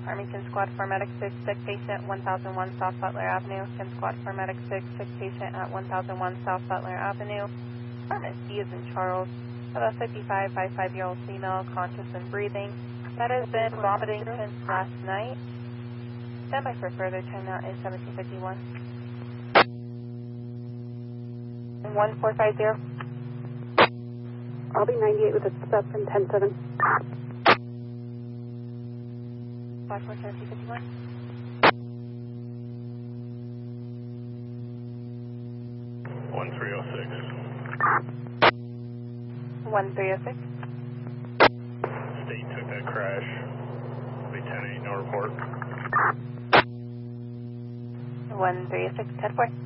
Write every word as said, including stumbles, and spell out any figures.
Farmington Squad four Medic six, sick patient one thousand one South Butler Avenue. Kim Squad four Medic six, sick patient at one thousand one South Butler Avenue. Department C is in Charles. Have a fifty-five, fifty-five-year-old female, conscious and breathing. That has been vomiting since last night. Stand by for further time now is seventeen fifty-one. one four five zero. I'll be ninety-eight with a step in ten seven. five four seventeen fifty-one. one three oh six. one three oh six. State took that crash. Be ten eight, no report. one three oh six, ten four.